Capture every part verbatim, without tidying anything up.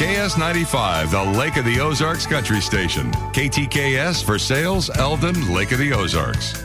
K S ninety-five, the Lake of the Ozarks Country Station. K T K S for sales, Eldon, Lake of the Ozarks.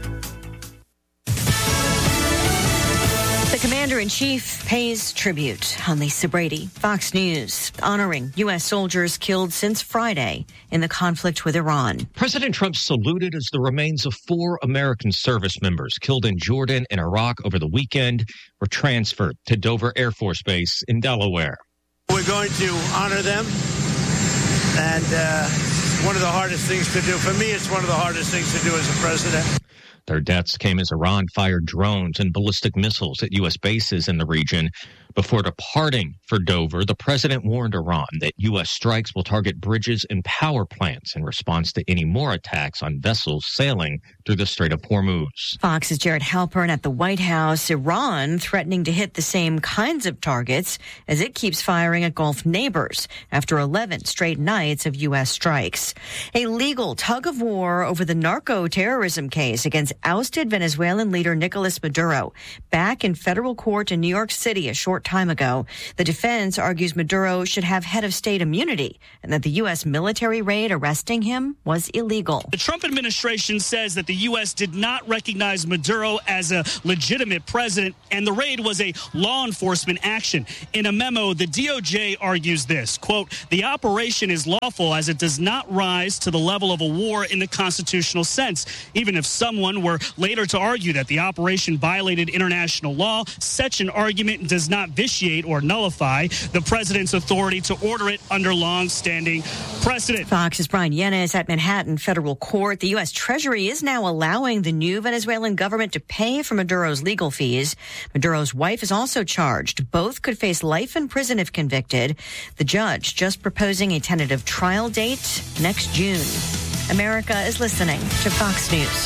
The Commander-in-Chief pays tribute on Lisa Brady. Fox News honoring U S soldiers killed since Friday in the conflict with Iran. President Trump saluted as the remains of four American service members killed in Jordan and Iraq over the weekend were transferred to Dover Air Force Base in Delaware. We're going to honor them, and uh, one of the hardest things to do. For me, it's one of the hardest things to do as a president. Their deaths came as Iran fired drones and ballistic missiles at U S bases in the region. Before departing for Dover, the president warned Iran that U S strikes will target bridges and power plants in response to any more attacks on vessels sailing through the Strait of Hormuz. Fox's Jared Halpern at the White House. Iran threatening to hit the same kinds of targets as it keeps firing at Gulf neighbors after eleven straight nights of U S strikes. A legal tug of war over the narco-terrorism case against ousted Venezuelan leader Nicolas Maduro back in federal court in New York City a short time ago. The defense argues Maduro should have head of state immunity and that the U S military raid arresting him was illegal. The Trump administration says that the U S did not recognize Maduro as a legitimate president and the raid was a law enforcement action. In a memo, the D O J argues this, quote, the operation is lawful as it does not rise to the level of a war in the constitutional sense. Even if someone were later to argue that the operation violated international law, such an argument does not vitiate or nullify the president's authority to order it under long-standing precedent. Fox's Brian Yennes at Manhattan Federal Court. The U S Treasury is now allowing the new Venezuelan government to pay for Maduro's legal fees. Maduro's wife is also charged. Both could face life in prison if convicted. The judge just proposing a tentative trial date next June. America is listening to Fox News.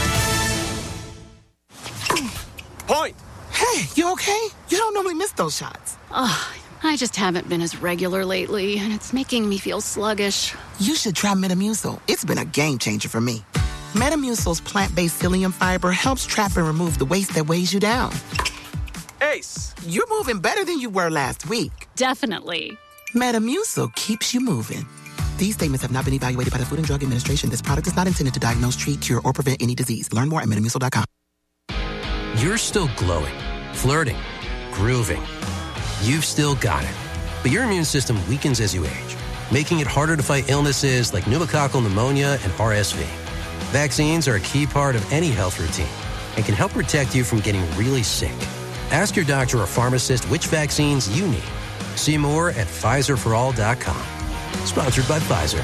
Point. Hey, you okay? You don't normally miss those shots. Oh, I just haven't been as regular lately, and it's making me feel sluggish. You should try Metamucil. It's been a game changer for me. Metamucil's plant-based psyllium fiber helps trap and remove the waste that weighs you down. Ace, you're moving better than you were last week. Definitely. Metamucil keeps you moving. These statements have not been evaluated by the Food and Drug Administration. This product is not intended to diagnose, treat, cure, or prevent any disease. Learn more at metamucil dot com. You're still glowing, flirting, grooving. You've still got it. But your immune system weakens as you age, making it harder to fight illnesses like pneumococcal pneumonia and R S V. Vaccines are a key part of any health routine and can help protect you from getting really sick. Ask your doctor or pharmacist which vaccines you need. See more at Pfizer for all dot com. Sponsored by Pfizer.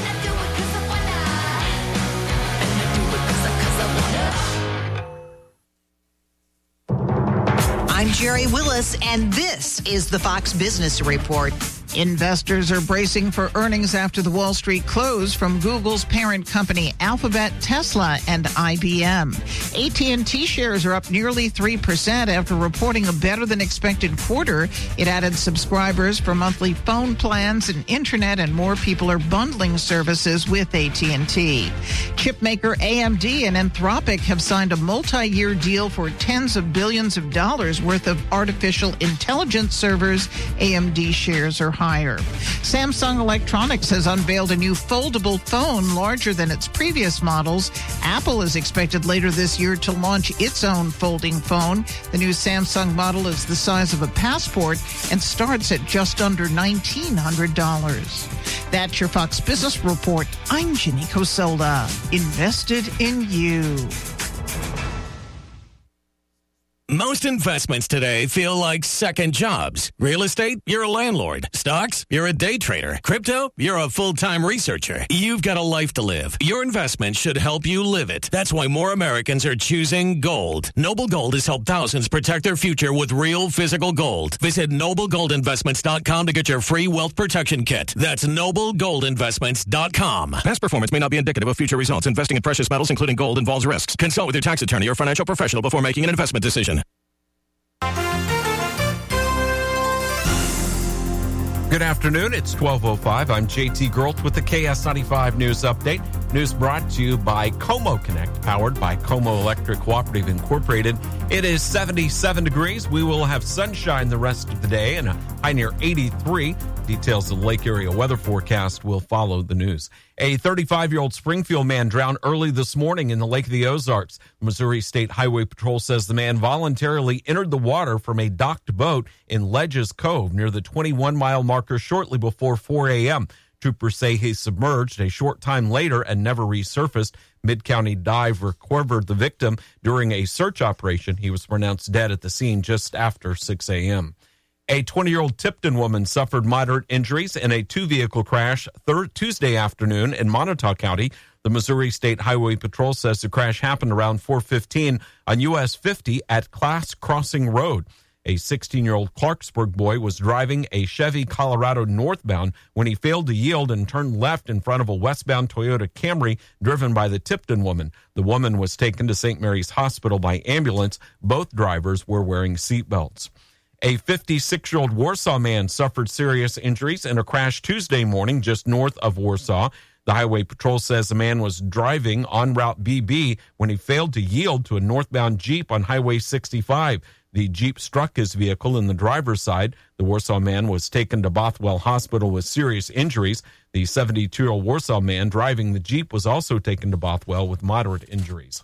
I'm Jerry Willis, and this is the Fox Business Report. Investors are bracing for earnings after the Wall Street close from Google's parent company Alphabet, Tesla, and I B M. A T and T shares are up nearly three percent after reporting a better-than-expected quarter. It added subscribers for monthly phone plans and internet, and more people are bundling services with A T and T. Chipmaker A M D and Anthropic have signed a multi-year deal for tens of billions of dollars worth of artificial intelligence servers. A M D shares are higher. Samsung Electronics has unveiled a new foldable phone larger than its previous models. Apple is expected later this year to launch its own folding phone. The new Samsung model is the size of a passport and starts at just under nineteen hundred dollars. That's your Fox Business Report. I'm Ginny Cosola. Invested in you. Most investments today feel like second jobs. Real estate, you're a landlord. Stocks, you're a day trader. Crypto, you're a full-time researcher. You've got a life to live. Your investment should help you live it. That's why more Americans are choosing gold. Noble Gold has helped thousands protect their future with real physical gold. Visit noble gold investments dot com to get your free wealth protection kit. That's noble gold investments dot com. Past performance may not be indicative of future results. Investing in precious metals, including gold, involves risks. Consult with your tax attorney or financial professional before making an investment decision. Good afternoon. It's twelve oh five. I'm J T Geralt with the K S ninety-five News Update. News brought to you by Como Connect, powered by Como Electric Cooperative Incorporated. It is seventy-seven degrees. We will have sunshine the rest of the day and a high near eighty-three. Details of the Lake Area weather forecast will follow the news. A thirty-five-year-old Springfield man drowned early this morning in the Lake of the Ozarks. Missouri State Highway Patrol says the man voluntarily entered the water from a docked boat in Ledges Cove near the twenty-one mile marker shortly before four a.m. Troopers say he submerged a short time later and never resurfaced. Mid-County Dive recovered the victim during a search operation. He was pronounced dead at the scene just after six a.m. A twenty-year-old Tipton woman suffered moderate injuries in a two-vehicle crash third Tuesday afternoon in Montauk County. The Missouri State Highway Patrol says the crash happened around four fifteen on U S fifty at Class Crossing Road. A sixteen-year-old Clarksburg boy was driving a Chevy Colorado northbound when he failed to yield and turned left in front of a westbound Toyota Camry driven by the Tipton woman. The woman was taken to Saint Mary's Hospital by ambulance. Both drivers were wearing seatbelts. A fifty-six-year-old Warsaw man suffered serious injuries in a crash Tuesday morning just north of Warsaw. The Highway Patrol says the man was driving on Route B B when he failed to yield to a northbound Jeep on Highway sixty-five. The Jeep struck his vehicle in the driver's side. The Warsaw man was taken to Bothwell Hospital with serious injuries. The seventy-two-year-old Warsaw man driving the Jeep was also taken to Bothwell with moderate injuries.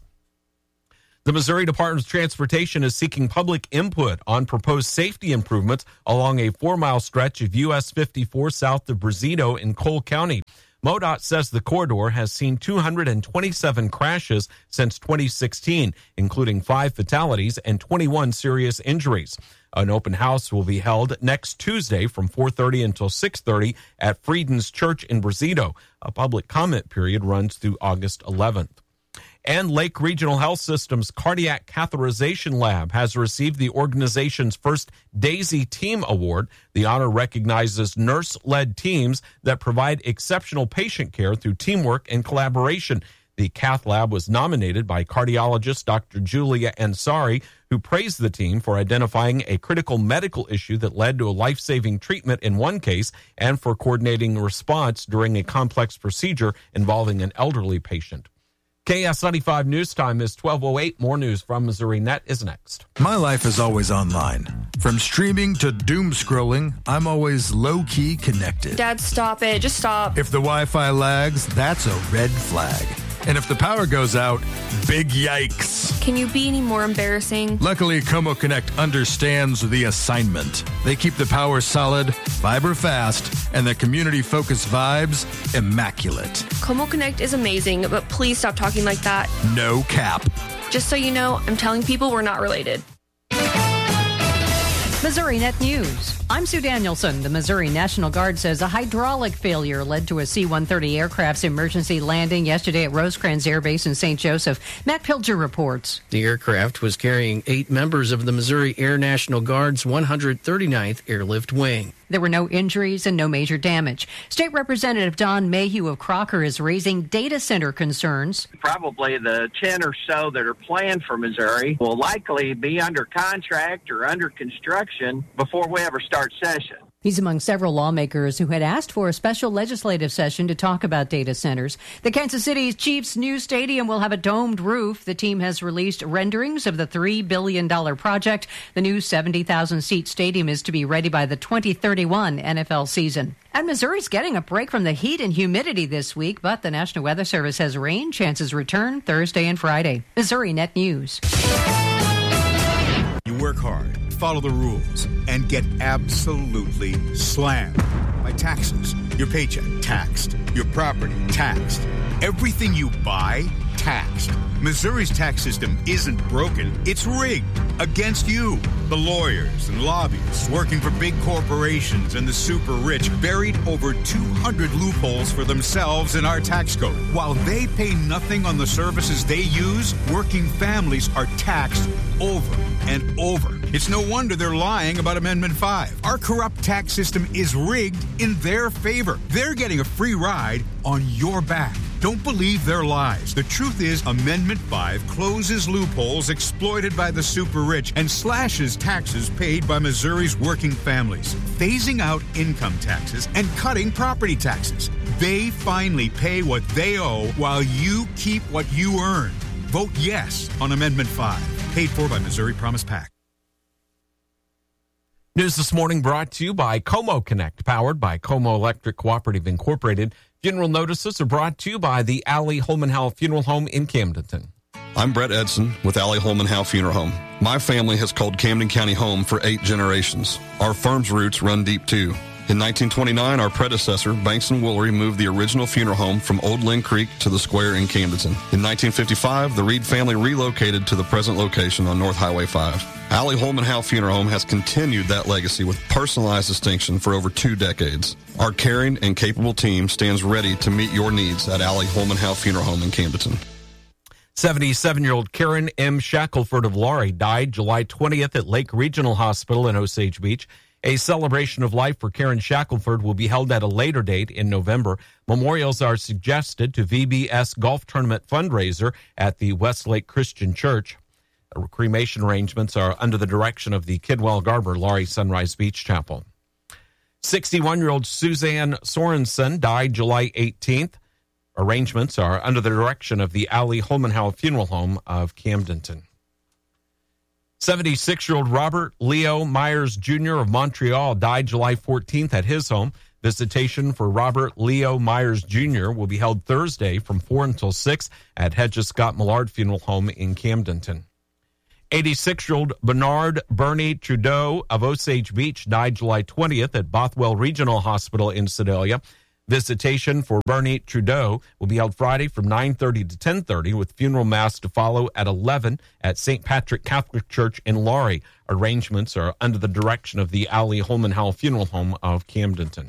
The Missouri Department of Transportation is seeking public input on proposed safety improvements along a four-mile stretch of U S fifty-four south of Brazito in Cole County. MoDOT says the corridor has seen two hundred twenty-seven crashes since twenty sixteen, including five fatalities and twenty-one serious injuries. An open house will be held next Tuesday from four thirty until six thirty at Frieden's Church in Brazito. A public comment period runs through August eleventh. And Lake Regional Health System's Cardiac Catheterization Lab has received the organization's first DAISY Team Award. The honor recognizes nurse-led teams that provide exceptional patient care through teamwork and collaboration. The Cath Lab was nominated by cardiologist Doctor Julia Ansari, who praised the team for identifying a critical medical issue that led to a life-saving treatment in one case and for coordinating a response during a complex procedure involving an elderly patient. K S ninety-five News Time is twelve oh eight. More news from Missouri Net is next. My life is always online. From streaming to doom scrolling, I'm always low-key connected. Dad, stop it. Just stop. If the Wi-Fi lags, that's a red flag. And if the power goes out, big yikes. Can you be any more embarrassing? Luckily, Como Connect understands the assignment. They keep the power solid, fiber fast, and the community-focused vibes immaculate. Como Connect is amazing, but please stop talking like that. No cap. Just so you know, I'm telling people we're not related. Missouri Net News. I'm Sue Danielson. The Missouri National Guard says a hydraulic failure led to a C one thirty aircraft's emergency landing yesterday at Rosecrans Air Base in Saint Joseph. Matt Pilger reports. The aircraft was carrying eight members of the Missouri Air National Guard's one hundred thirty-ninth Airlift Wing. There were no injuries and no major damage. State Representative Don Mayhew of Crocker is raising data center concerns. Probably the ten or so that are planned for Missouri will likely be under contract or under construction before we ever start session. He's among several lawmakers who had asked for a special legislative session to talk about data centers. The Kansas City Chiefs' new stadium will have a domed roof. The team has released renderings of the three billion dollars project. The new seventy thousand seat stadium is to be ready by the twenty thirty-one N F L season. And Missouri's getting a break from the heat and humidity this week, but the National Weather Service has rain chances return Thursday and Friday. Missouri Net News. You work hard, follow the rules, and get absolutely slammed by taxes. Your paycheck taxed, your property taxed, everything you buy taxed. Missouri's tax system isn't broken, it's rigged against you. The lawyers and lobbyists working for big corporations and the super rich buried over two hundred loopholes for themselves in our tax code. While they pay nothing on the services they use, working families are taxed over and over. It's no wonder they're lying about Amendment five. Our corrupt tax system is rigged in their favor. They're getting a free ride on your back. Don't believe their lies. The truth is, Amendment five closes loopholes exploited by the super rich and slashes taxes paid by Missouri's working families, phasing out income taxes and cutting property taxes. They finally pay what they owe while you keep what you earn. Vote yes on Amendment five. Paid for by Missouri Promise PAC. News this morning brought to you by Como Connect, powered by Como Electric Cooperative Incorporated. Funeral notices are brought to you by the Allie Holman Howell Funeral Home in Camdenton. I'm Brett Edson with Allie Holman Howell Funeral Home. My family has called Camden County home for eight generations. Our firm's roots run deep, too. In nineteen twenty-nine, our predecessor, Banks and Woolery, moved the original funeral home from Old Lynn Creek to the square in Camdenton. In nineteen fifty-five, the Reed family relocated to the present location on North Highway five. Allie Holman Howell Funeral Home has continued that legacy with personalized distinction for over two decades. Our caring and capable team stands ready to meet your needs at Allie Holman Howell Funeral Home in Camdenton. seventy-seven-year-old Karen M. Shackelford of Laurie died July twentieth at Lake Regional Hospital in Osage Beach. A celebration of life for Karen Shackelford will be held at a later date in November. Memorials are suggested to V B S Golf Tournament fundraiser at the Westlake Christian Church. Cremation arrangements are under the direction of the Kidwell Garber Laurie Sunrise Beach Chapel. sixty-one-year-old Suzanne Sorensen died July eighteenth. Arrangements are under the direction of the Allie Holman Howell Funeral Home of Camdenton. seventy-six-year-old Robert Leo Myers Junior of Montreal died July fourteenth at his home. Visitation for Robert Leo Myers Junior will be held Thursday from four until six at Hedges Scott Millard Funeral Home in Camdenton. eighty-six-year-old Bernard Bernie Trudeau of Osage Beach died July twentieth at Bothwell Regional Hospital in Sedalia. Visitation for Bernie Trudeau will be held Friday from nine thirty to ten thirty with funeral mass to follow at eleven at Saint Patrick Catholic Church in Laurie. Arrangements are under the direction of the Allie Holman Howell Funeral Home of Camdenton.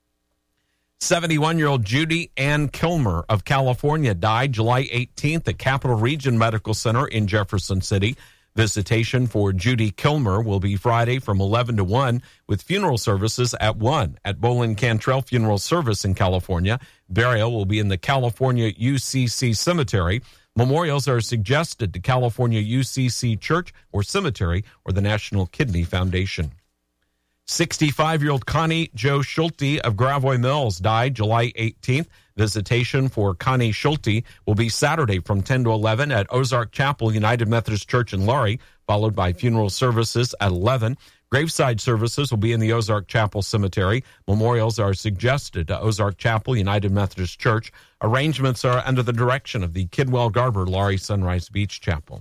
seventy-one-year-old Judy Ann Kilmer of California died July eighteenth at Capital Region Medical Center in Jefferson City. Visitation for Judy Kilmer will be Friday from eleven to one with funeral services at one at Bolin Cantrell Funeral Service in California. Burial will be in the California U C C Cemetery. Memorials are suggested to California U C C Church or Cemetery or the National Kidney Foundation. sixty-five-year-old Connie Joe Schulte of Gravois Mills died July eighteenth. Visitation for Connie Schulte will be Saturday from ten to eleven at Ozark Chapel United Methodist Church in Laurie, followed by funeral services at eleven. Graveside services will be in the Ozark Chapel Cemetery. Memorials are suggested to Ozark Chapel United Methodist Church. Arrangements are under the direction of the Kidwell Garber Laurie Sunrise Beach Chapel.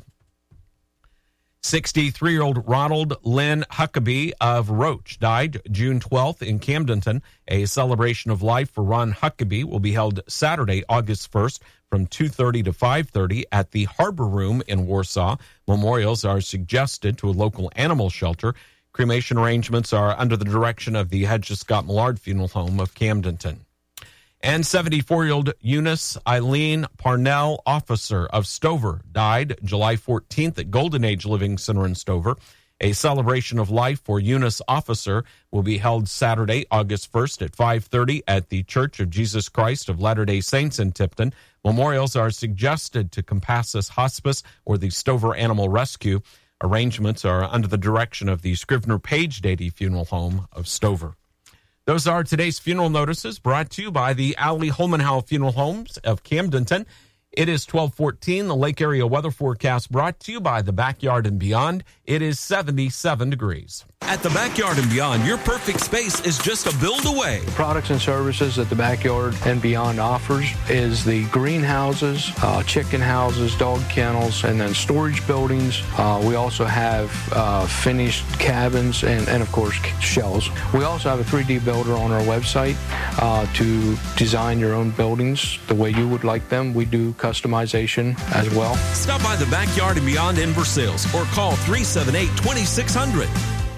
sixty-three-year-old Ronald Lynn Huckabee of Roach died June twelfth in Camdenton. A celebration of life for Ron Huckabee will be held Saturday, August first from two thirty to five thirty at the Harbor Room in Warsaw. Memorials are suggested to a local animal shelter. Cremation arrangements are under the direction of the Hedges Scott Millard Funeral Home of Camdenton. And seventy-four-year-old Eunice Eileen Parnell, officer of Stover, died July fourteenth at Golden Age Living Center in Stover. A celebration of life for Eunice officer will be held Saturday, August first at five thirty at the Church of Jesus Christ of Latter-day Saints in Tipton. Memorials are suggested to Compassus Hospice or the Stover Animal Rescue. Arrangements are under the direction of the Scrivener Page Dady Funeral Home of Stover. Those are today's funeral notices brought to you by the Allie Holman Howell Funeral Homes of Camdenton. It is twelve fourteen, the Lake Area weather forecast brought to you by the Backyard and Beyond. It is seventy-seven degrees. At the Backyard and Beyond, your perfect space is just a build away. The products and services that the Backyard and Beyond offers is the greenhouses, uh, chicken houses, dog kennels, and then storage buildings. Uh, we also have uh, finished cabins and, and, of course, shells. We also have a three D builder on our website uh, to design your own buildings the way you would like them. We do customization as well. Stop by the Backyard and Beyond in Versailles or call three seven eight, two six zero zero.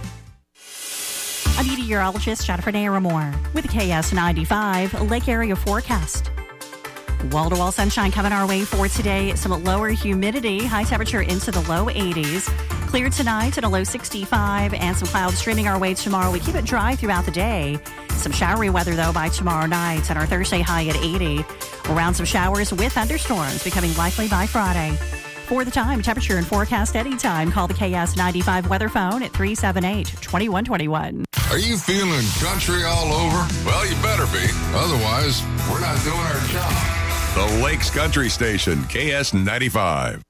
I'm meteorologist Jennifer Naramore with the K S ninety-five Lake Area forecast. Wall-to-wall sunshine coming our way for today. Some lower humidity, high temperature into the low eighties. Clear tonight at a low sixty-five and some clouds streaming our way tomorrow. We keep it dry throughout the day. Some showery weather, though, by tomorrow night and our Thursday high at eighty. Around some showers with thunderstorms becoming likely by Friday. For the time, temperature, and forecast anytime, call the K S ninety-five weather phone at three seven eight, two one two one. Are you feeling country all over? Well, you better be. Otherwise, we're not doing our job. The Lakes Country Station, K S ninety-five.